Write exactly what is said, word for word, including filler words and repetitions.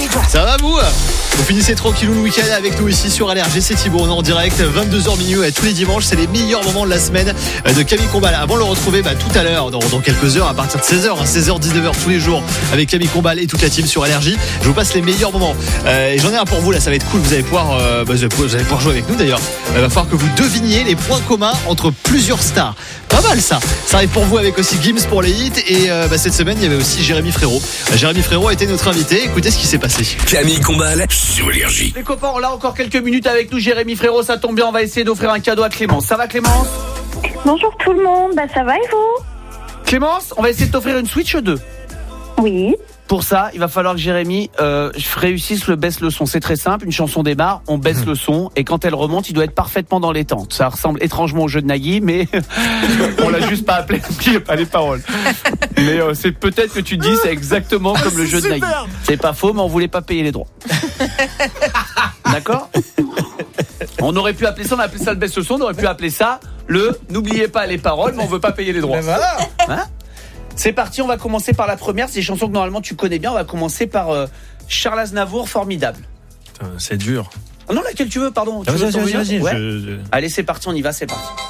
toi? Ça va vous? Vous finissez tranquillou le week-end avec nous ici sur L R G, c'est Thibaut, on est en direct, vingt-deux heures minuit tous les dimanches, c'est les meilleurs moments de la semaine de Camille Combal. Avant de le retrouver bah, tout à l'heure, dans, dans quelques heures, à partir de seize heures, hein, seize heures dix-neuf heures tous les jours avec Camille Combal et toute la team sur L R J. Je vous passe les meilleurs moments. Euh, et j'en ai un pour vous là, ça va être cool, vous allez pouvoir, euh, bah, vous, allez pouvoir vous allez pouvoir jouer avec nous d'ailleurs. Il va falloir que vous deviniez les points communs entre plusieurs stars. Pas mal ça. Ça arrive pour vous avec aussi Gims pour les hits. Et euh, bah, cette semaine, il y avait aussi Jérémy Frérot. Euh, Jérémy Frérot a été notre invité. Écoutez ce qui s'est passé. Camille Combal sur L R J. Les copains, là encore quelques minutes avec nous. Jérémy Frérot, ça tombe bien, on va essayer d'offrir un cadeau à Clémence. Ça va Clémence? Bonjour tout le monde, bah ça va et vous? Clémence, on va essayer de t'offrir une Switch deux. Oui. Pour ça, il va falloir que Jérémy euh, réussisse le baisse le son. C'est très simple, une chanson démarre, on baisse le son et quand elle remonte, il doit être parfaitement dans les temps. Ça ressemble étrangement au jeu de Nagui, mais on l'a juste pas appelé, il n'y a pas les paroles. Mais euh, c'est peut-être que tu te dis, c'est exactement comme le jeu de Nagui. C'est pas faux, mais on voulait pas payer les droits. D'accord? On aurait pu appeler ça, on a appelé ça le baisse le son, on aurait pu appeler ça le n'oubliez pas les paroles, mais on veut pas payer les droits. Ben voilà. Hein? C'est parti, on va commencer par la première. C'est des chansons que normalement tu connais bien. On va commencer par euh, Charles Aznavour, Formidable. Putain, c'est dur. Ah non, laquelle tu veux, pardon. Tu Ah, veux vas-y, t'en vas-y, venir? vas-y. Ouais. Je, je... Allez, c'est parti, on y va, c'est parti.